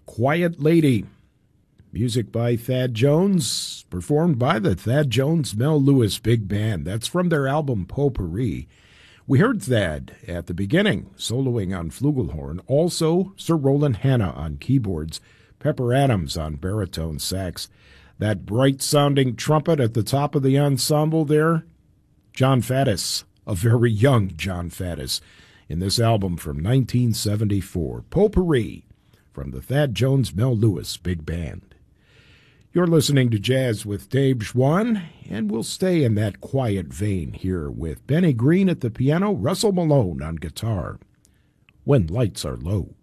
Quiet Lady. Music by Thad Jones, performed by the Thad Jones Mel Lewis Big Band. That's from their album Potpourri. We heard Thad at the beginning, soloing on flugelhorn. Also, Sir Roland Hanna on keyboards, Pepper Adams on baritone sax. That bright-sounding trumpet at the top of the ensemble there, John Faddis, a very young John Faddis, in this album from 1974, Potpourri, from the Thad Jones Mel Lewis Big Band. You're listening to Jazz with Dave Schwann, and we'll stay in that quiet vein here with Benny Green at the piano, Russell Malone on guitar, When Lights Are Low.